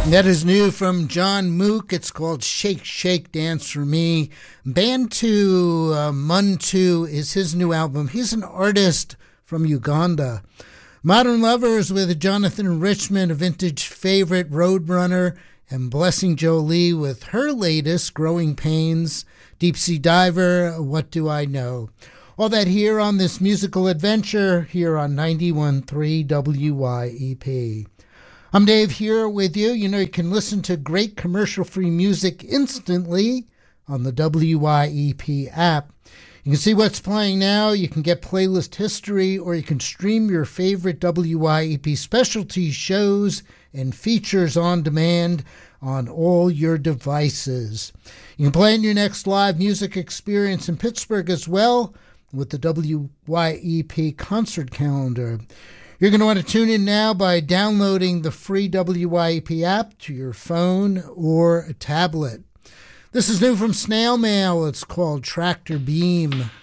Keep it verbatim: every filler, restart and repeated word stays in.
That is new from John Mook. It's called Shake, Shake, Dance for Me. Bantu uh, Muntu is his new album. He's an artist from Uganda. Modern Lovers with Jonathan Richman, a vintage favorite, Roadrunner, and Blessing Jolie with her latest, Growing Pains. Deep Sea Diver, What Do I Know? All that here on this musical adventure here on ninety-one point three W Y E P. I'm Dave here with you. You know, you can listen to great commercial-free music instantly on the W Y E P app. You can see what's playing now. You can get playlist history, or you can stream your favorite W Y E P specialty shows and features on demand on all your devices. You can plan your next live music experience in Pittsburgh as well with the W Y E P concert calendar. You're going to want to tune in now by downloading the free W Y E P app to your phone or a tablet. This is new from Snail Mail. It's called Tractor Beam.